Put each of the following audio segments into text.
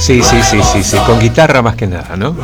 Sí, con guitarra más que nada, ¿no?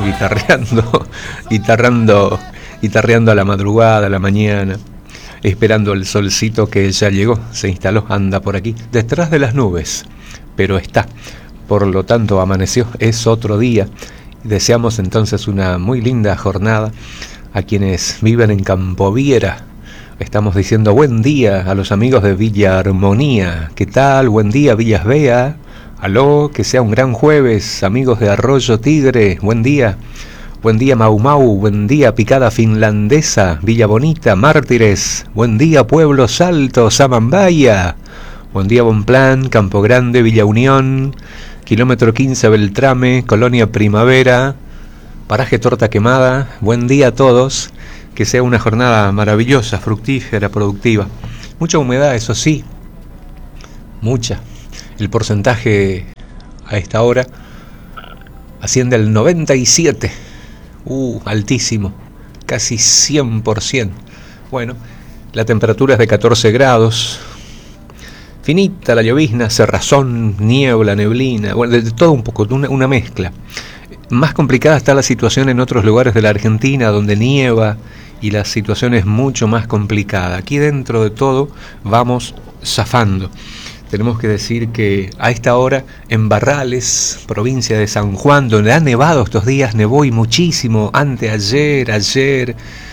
Guitarreando a la madrugada, a la mañana, esperando el solcito que ya llegó, se instaló, anda por aquí, detrás de las nubes, pero está, por lo tanto amaneció, es otro día. Deseamos entonces una muy linda jornada a quienes viven en Campoviera. Estamos diciendo buen día a los amigos de Villa Armonía. ¿Qué tal? Buen día, Villas Bea. Aló, que sea un gran jueves, amigos de Arroyo Tigre. Buen día. Buen día, Mau Mau. Buen día, Picada Finlandesa. Villa Bonita, Mártires. Buen día, Pueblos Altos, Samambaya. Buen día, Bonplan, Campo Grande, Villa Unión. Kilómetro 15, Beltrame, Colonia Primavera. Paraje Torta Quemada. Buen día a todos. Que sea una jornada maravillosa, fructífera, productiva. Mucha humedad, eso sí. Mucha. El porcentaje a esta hora asciende al 97%. Altísimo. Casi 100%. Bueno, la temperatura es de 14 grados. Finita la llovizna, cerrazón, niebla, neblina. Bueno, de todo un poco, una mezcla. Más complicada está la situación en otros lugares de la Argentina, donde nieva y la situación es mucho más complicada. Aquí dentro de todo vamos zafando. Tenemos que decir que a esta hora en Barrales, provincia de San Juan, donde ha nevado estos días, nevó y muchísimo, ayer,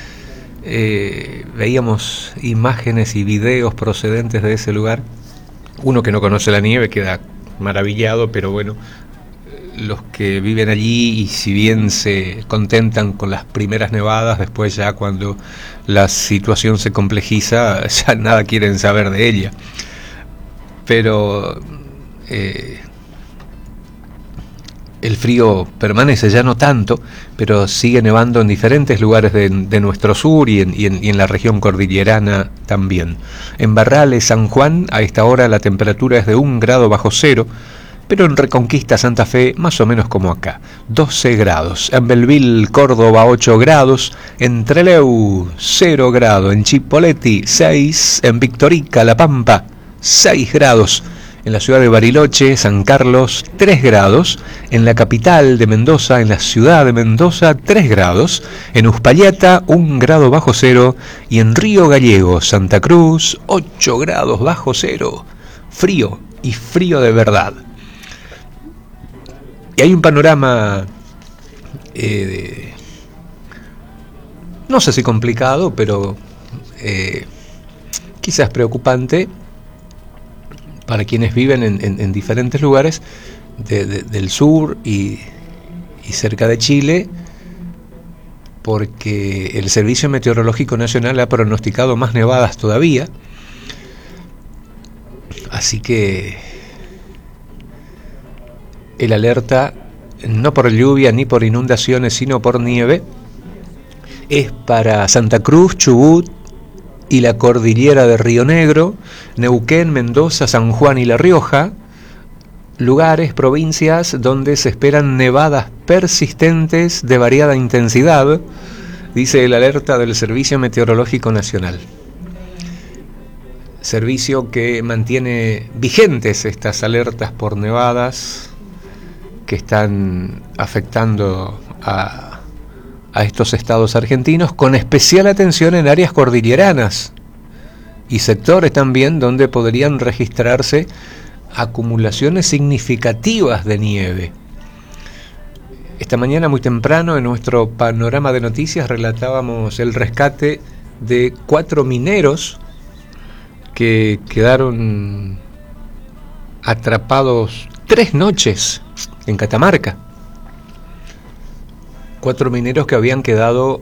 veíamos imágenes y videos procedentes de ese lugar. Uno que no conoce la nieve queda maravillado, pero bueno, los que viven allí y si bien se contentan con las primeras nevadas, después ya cuando la situación se complejiza, ya nada quieren saber de ella. Pero el frío permanece, ya no tanto, pero sigue nevando en diferentes lugares de nuestro sur y en la región cordillerana también. En Barrales, San Juan, a esta hora la temperatura es de 1 grado bajo cero, pero en Reconquista, Santa Fe, más o menos como acá, 12 grados. En Belville, Córdoba, 8 grados. En Trelew, 0 grados. En Chipoleti, 6. En Victorica, La Pampa, 6 grados. En la ciudad de Bariloche, San Carlos, 3 grados. En la capital de Mendoza, en la ciudad de Mendoza, 3 grados. En Uspallata, 1 grado bajo cero. Y en Río Gallego, Santa Cruz, 8 grados bajo cero. Frío, y frío de verdad. Y hay un panorama, no sé si complicado, pero quizás preocupante para quienes viven en diferentes lugares del sur y cerca de Chile, porque el Servicio Meteorológico Nacional ha pronosticado más nevadas todavía. Así que el alerta, no por lluvia ni por inundaciones, sino por nieve, es para Santa Cruz, Chubut y la cordillera de Río Negro, Neuquén, Mendoza, San Juan y La Rioja, lugares, provincias donde se esperan nevadas persistentes de variada intensidad, dice el alerta del Servicio Meteorológico Nacional. Servicio que mantiene vigentes estas alertas por nevadas que están afectando a estos estados argentinos, con especial atención en áreas cordilleranas y sectores también donde podrían registrarse acumulaciones significativas de nieve. Esta mañana muy temprano en nuestro panorama de noticias relatábamos el rescate de 4 mineros que quedaron atrapados 3 noches en Catamarca. 4 mineros que habían quedado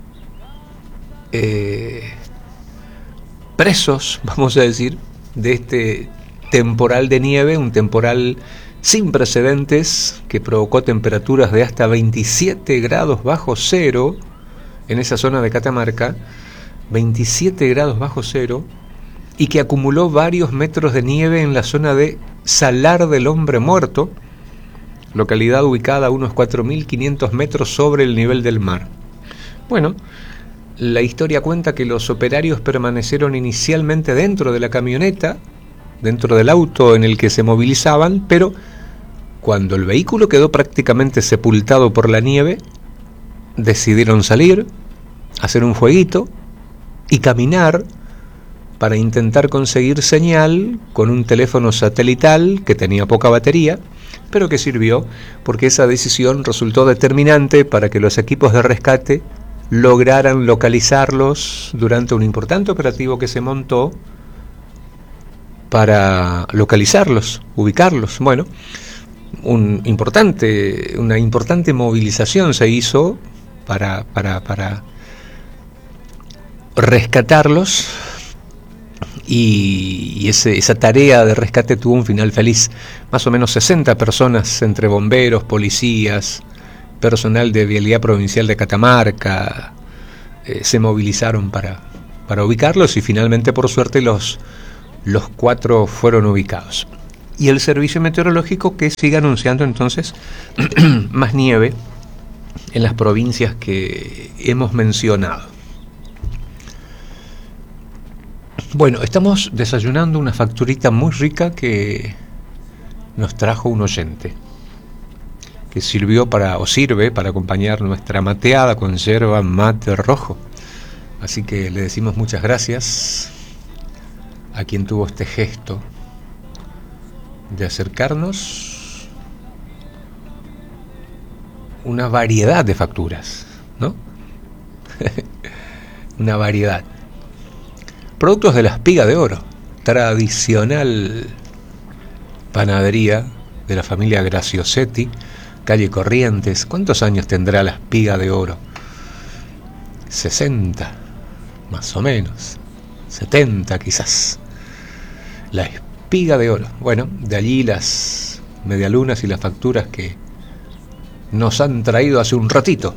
presos, vamos a decir, de este temporal de nieve, un temporal sin precedentes que provocó temperaturas de hasta 27 grados bajo cero en esa zona de Catamarca, 27 grados bajo cero, y que acumuló varios metros de nieve en la zona de Salar del Hombre Muerto, localidad ubicada a unos 4.500 metros sobre el nivel del mar. Bueno, la historia cuenta que los operarios permanecieron inicialmente dentro de la camioneta, dentro del auto en el que se movilizaban, pero Cuando el vehículo quedó prácticamente sepultado por la nieve, decidieron salir, hacer un fueguito y caminar para intentar conseguir señal con un teléfono satelital que tenía poca batería, pero que sirvió porque esa decisión resultó determinante para que los equipos de rescate lograran localizarlos durante un importante operativo que se montó para localizarlos, ubicarlos. Bueno, una importante movilización se hizo para rescatarlos, y esa tarea de rescate tuvo un final feliz. Más o menos 60 personas, entre bomberos, policías, personal de Vialidad Provincial de Catamarca, se movilizaron para ubicarlos, y finalmente, por suerte, los 4 fueron ubicados. Y el servicio meteorológico que sigue anunciando entonces más nieve en las provincias que hemos mencionado. Bueno, estamos desayunando una facturita muy rica que nos trajo un oyente, que sirve para acompañar nuestra mateada con yerba mate rojo. Así que le decimos muchas gracias a quien tuvo este gesto de acercarnos una variedad de facturas, ¿no? Una variedad. Productos de la Espiga de Oro, tradicional panadería de la familia Graciosetti, calle Corrientes. ¿Cuántos años tendrá la Espiga de Oro? 60, más o menos, 70 quizás. La Espiga de Oro. Bueno, de allí las medialunas y las facturas que nos han traído hace un ratito.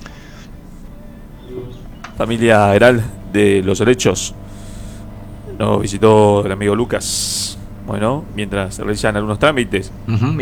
Familia Heral de Los Helechos. Nos visitó el amigo Lucas. Bueno, mientras se realizan algunos trámites,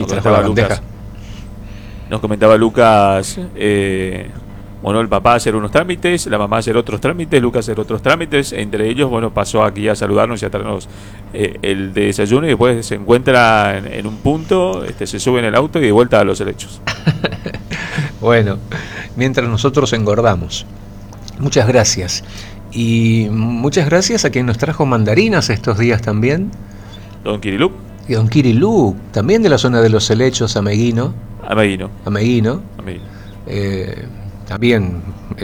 nos comentaba Lucas, bueno, el papá hacer unos trámites, la mamá hacer otros trámites, Lucas hacer otros trámites. Entre ellos, bueno, pasó aquí a saludarnos y a traernos el desayuno, y después se encuentra en un punto, se sube en el auto y de vuelta a Los Helechos. Bueno, mientras nosotros engordamos. Muchas gracias. Y muchas gracias a quien nos trajo mandarinas estos días también. Don Kiriluk. Y don Kiriluk, también de la zona de Los Helechos, Ameguino. También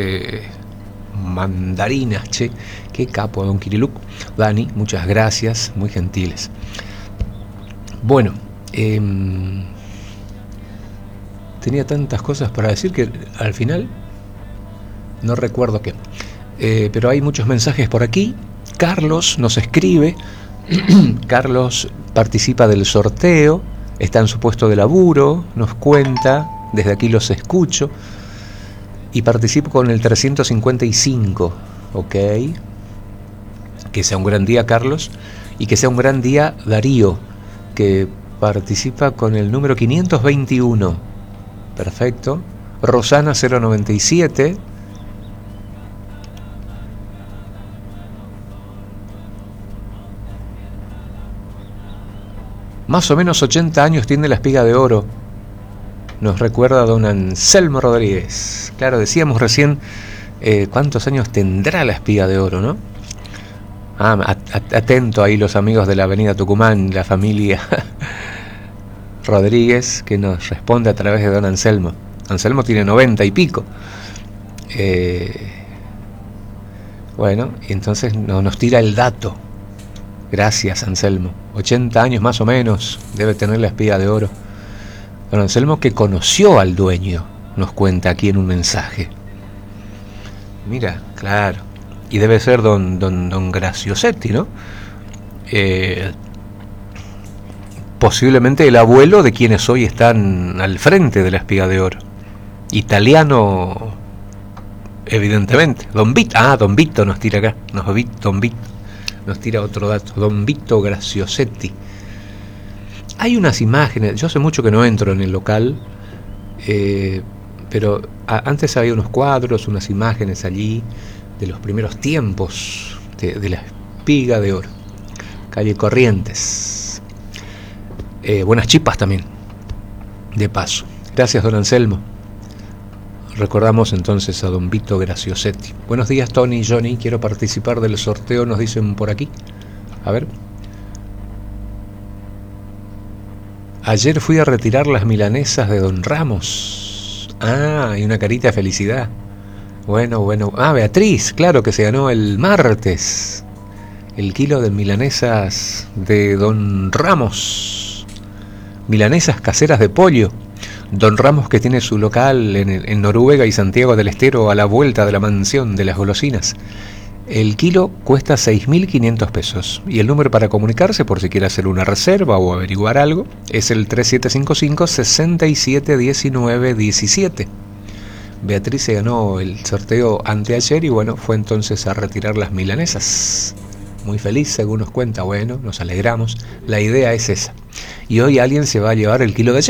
mandarinas, che. Qué capo, don Kiriluk. Dani, muchas gracias, muy gentiles. Bueno, tenía tantas cosas para decir que al final no recuerdo qué. Pero hay muchos mensajes por aquí. Carlos nos escribe. Carlos participa del sorteo, está en su puesto de laburo, nos cuenta, desde aquí los escucho, y participo con el 355. Ok, que sea un gran día, Carlos, y que sea un gran día Darío, que participa con el número 521. Perfecto. Rosana 097. Más o menos 80 años tiene la Espiga de Oro, nos recuerda don Anselmo Rodríguez. Claro, decíamos recién, ¿cuántos años tendrá la Espiga de Oro, no? Atento ahí los amigos de la avenida Tucumán, la familia Rodríguez, que nos responde a través de don Anselmo. Anselmo tiene 90 y pico. Bueno, y entonces nos tira el dato. Gracias, Anselmo. 80 años más o menos debe tener la Espiga de Oro. Don Anselmo, que conoció al dueño, nos cuenta aquí en un mensaje. Mira, claro. Y debe ser don Graciosetti, ¿no? Posiblemente el abuelo de quienes hoy están al frente de la Espiga de Oro. Italiano, evidentemente. Don Vito nos tira acá. Don Vito nos tira otro dato. Don Vito Graciosetti. Hay unas imágenes, yo hace mucho que no entro en el local, pero antes había unos cuadros, unas imágenes allí de los primeros tiempos de la Espiga de Oro. Calle Corrientes. Buenas chipas también. de paso. Gracias, don Anselmo. Recordamos entonces a don Vito Graciosetti. Buenos días, Tony y Johnny. Quiero participar del sorteo, nos dicen por aquí. A ver. Ayer fui a retirar las milanesas de don Ramos. Ah, y una carita de felicidad. Bueno. Ah, Beatriz, claro que se ganó el martes el kilo de milanesas de don Ramos. Milanesas caseras de pollo. Don Ramos, que tiene su local en Noruega y Santiago del Estero, a la vuelta de la mansión de las golosinas. El kilo cuesta 6.500 pesos. Y el número para comunicarse, por si quiere hacer una reserva o averiguar algo, es el 3755-671917. Beatriz se ganó el sorteo anteayer y bueno, fue entonces a retirar las milanesas. Muy feliz, según nos cuenta. Bueno, nos alegramos. La idea es esa. Y hoy alguien se va a llevar el kilo de ayer.